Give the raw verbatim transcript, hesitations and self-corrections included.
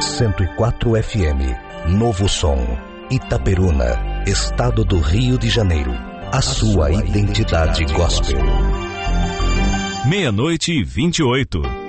cento e quatro F M, Novo Som, Itaperuna, Estado do Rio de Janeiro. A sua identidade gospel. Meia-noite e vinte e oito.